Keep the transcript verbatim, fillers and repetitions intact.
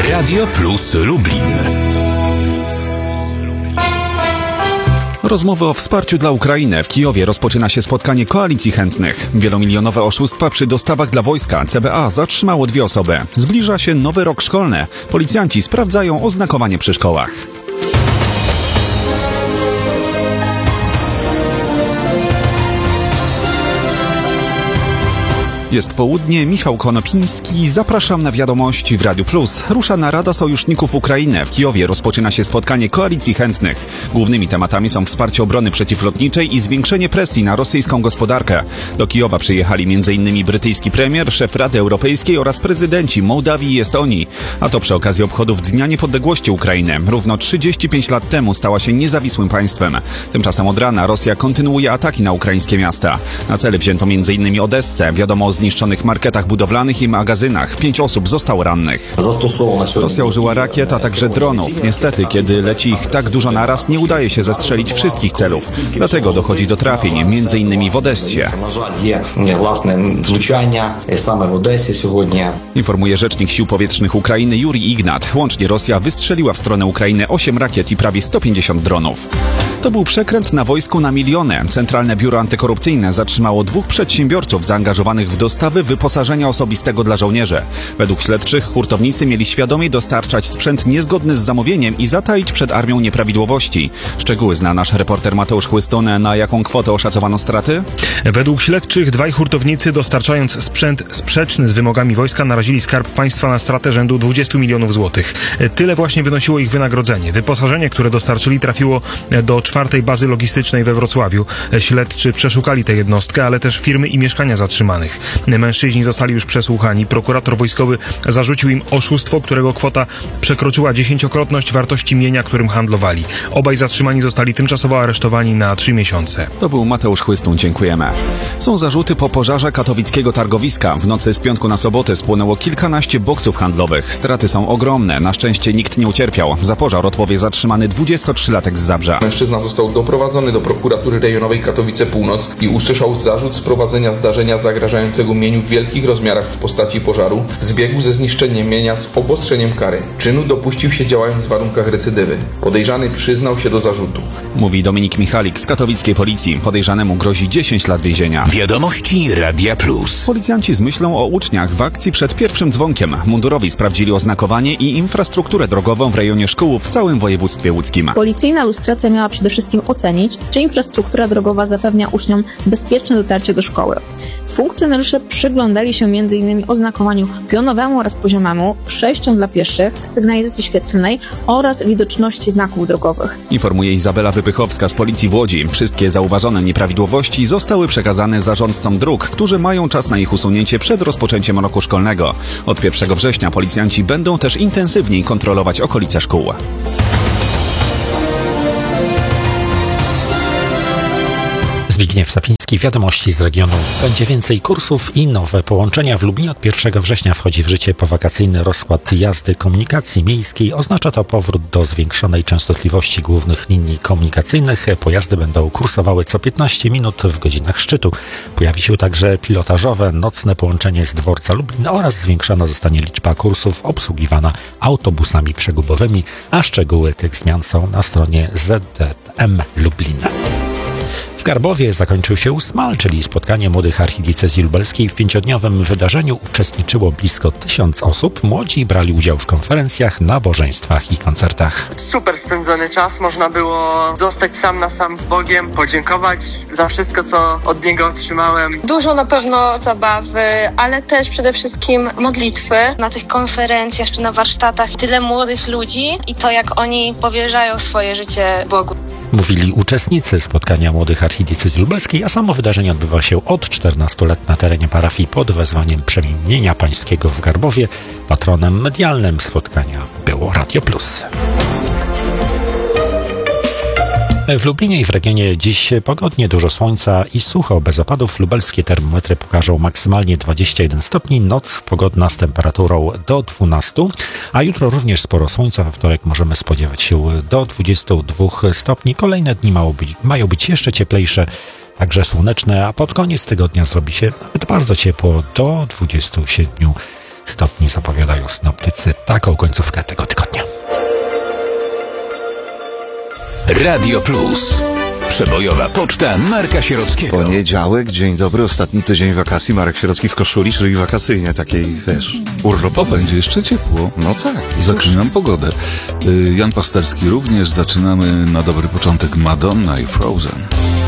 Radio Plus Lublin. Rozmowy o wsparciu dla Ukrainy. W Kijowie rozpoczyna się spotkanie koalicji chętnych. Wielomilionowe oszustwa przy dostawach dla wojska. C B A zatrzymało dwie osoby. Zbliża się nowy rok szkolny. Policjanci sprawdzają oznakowanie przy szkołach. Jest południe, Michał Konopiński, zapraszam na wiadomości w Radiu Plus. Rusza narada sojuszników Ukrainy. W Kijowie rozpoczyna się spotkanie koalicji chętnych. Głównymi tematami są wsparcie obrony przeciwlotniczej i zwiększenie presji na rosyjską gospodarkę. Do Kijowa przyjechali m.in. brytyjski premier, szef Rady Europejskiej oraz prezydenci Mołdawii i Estonii. A to przy okazji obchodów Dnia Niepodległości Ukrainy. Równo trzydzieści pięć lat temu stała się niezawisłym państwem. Tymczasem od rana Rosja kontynuuje ataki na ukraińskie miasta. Na cele wzięto m.in. Odessę. Wiadomo o zniszczonych marketach budowlanych i magazynach. Pięć osób zostało rannych. Rosja użyła rakiet, a także dronów. Niestety, kiedy leci ich tak dużo naraz, nie udaje się zestrzelić wszystkich celów. Dlatego dochodzi do trafień, między innymi w Odessie. Informuje rzecznik Sił Powietrznych Ukrainy Jurij Ignat. Łącznie Rosja wystrzeliła w stronę Ukrainy osiem rakiet i prawie sto pięćdziesiąt dronów. To był przekręt na wojsku na miliony. Centralne Biuro Antykorupcyjne zatrzymało dwóch przedsiębiorców zaangażowanych w dostawy wyposażenia osobistego dla żołnierzy. Według śledczych hurtownicy mieli świadomie dostarczać sprzęt niezgodny z zamówieniem i zataić przed armią nieprawidłowości. Szczegóły zna nasz reporter Mateusz Chłystun. Na jaką kwotę oszacowano straty? Według śledczych dwaj hurtownicy, dostarczając sprzęt sprzeczny z wymogami wojska, narazili Skarb Państwa na stratę rzędu dwudziestu milionów złotych. Tyle właśnie wynosiło ich wynagrodzenie. Wyposażenie, które dostarczyli, trafiło do czwartej bazy logistycznej we Wrocławiu. Śledczy przeszukali tę jednostkę, ale też firmy i mieszkania zatrzymanych. Mężczyźni zostali już przesłuchani. Prokurator wojskowy zarzucił im oszustwo, którego kwota przekroczyła dziesięciokrotność wartości mienia, którym handlowali. Obaj zatrzymani zostali tymczasowo aresztowani na trzy miesiące. To był Mateusz Chłystun, dziękujemy. Są zarzuty po pożarze katowickiego targowiska. W nocy z piątku na sobotę spłonęło kilkanaście boksów handlowych. Straty są ogromne. Na szczęście nikt nie ucierpiał. Za pożar odpowie zatrzymany dwudziestotrzylatek z Zabrza. Mężczyzna został doprowadzony do prokuratury rejonowej Katowice Północ i usłyszał zarzut sprowadzenia zdarzenia zagrażającego mieniu w wielkich rozmiarach w postaci pożaru w zbiegu ze zniszczeniem mienia z obostrzeniem kary. Czynu dopuścił się działając w warunkach recydywy. Podejrzany przyznał się do zarzutu. Mówi Dominik Michalik z katowickiej policji. Podejrzanemu grozi dziesięć lat więzienia. Wiadomości Radia Plus. Policjanci z myślą o uczniach w akcji przed pierwszym dzwonkiem. Mundurowi sprawdzili oznakowanie i infrastrukturę drogową w rejonie szkół w całym województwie łódzkim. Policyjna lustracja miała przede wszystkim ocenić, czy infrastruktura drogowa zapewnia uczniom bezpieczne dotarcie do szkoły. Funkcjonariusze przyglądali się między innymi oznakowaniu pionowemu oraz poziomemu, przejściom dla pieszych, sygnalizacji świetlnej oraz widoczności znaków drogowych. Informuje Izabela Wypychowska z Policji w Łodzi. Wszystkie zauważone nieprawidłowości zostały przekazane zarządcom dróg, którzy mają czas na ich usunięcie przed rozpoczęciem roku szkolnego. Od pierwszego września policjanci będą też intensywniej kontrolować okolice szkół. Zbigniew Sapiński, wiadomości z regionu. Będzie więcej kursów i nowe połączenia. W Lublinie od pierwszego września wchodzi w życie powakacyjny rozkład jazdy komunikacji miejskiej. Oznacza to powrót do zwiększonej częstotliwości głównych linii komunikacyjnych. Pojazdy będą kursowały co piętnaście minut w godzinach szczytu. Pojawi się także pilotażowe, nocne połączenie z dworca Lublin oraz zwiększona zostanie liczba kursów obsługiwana autobusami przegubowymi, a szczegóły tych zmian są na stronie Z D M Lublin. W Garbowie zakończył się Usmal, czyli spotkanie młodych archidiecezji lubelskiej. W pięciodniowym wydarzeniu uczestniczyło blisko tysiąc osób. Młodzi brali udział w konferencjach, nabożeństwach i koncertach. Super spędzony czas, można było zostać sam na sam z Bogiem, podziękować za wszystko, co od Niego otrzymałem. Dużo na pewno zabawy, ale też przede wszystkim modlitwy. Na tych konferencjach czy na warsztatach tyle młodych ludzi i to, jak oni powierzają swoje życie Bogu. Mówili uczestnicy spotkania młodych archidiecezji lubelskiej, a samo wydarzenie odbywa się od czternastu lat na terenie parafii pod wezwaniem Przemienienia Pańskiego w Garbowie. Patronem medialnym spotkania było Radio Plus. W Lublinie i w regionie dziś pogodnie, dużo słońca i sucho, bez opadów. Lubelskie termometry pokażą maksymalnie dwadzieścia jeden stopni, noc pogodna z temperaturą do dwunastu, a jutro również sporo słońca. We wtorek możemy spodziewać się do dwudziestu dwóch stopni. Kolejne dni mają być, mają być jeszcze cieplejsze, także słoneczne, a pod koniec tygodnia zrobi się nawet bardzo ciepło, do dwudziestu siedmiu stopni zapowiadają synoptycy. ulicy. Taką końcówkę tego tygodnia. Radio Plus. Przebojowa poczta Marka Sierockiego. Poniedziałek, dzień dobry, ostatni tydzień wakacji. Marek Sierocki w koszuli, czyli wakacyjnie, takiej, wiesz, urlopowej. Będzie jeszcze ciepło. No tak. Zaklinam pogodę. Jan Pasterski również. Zaczynamy na dobry początek Madonna i Frozen.